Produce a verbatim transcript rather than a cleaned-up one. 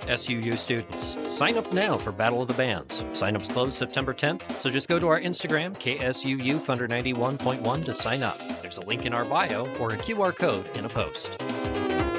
S U U students. Sign up now for Battle of the Bands. Signups close September tenth, so just go to our Instagram, K S U U Thunder ninety-one point one, to sign up. There's a link in our bio or a Q R code in a post.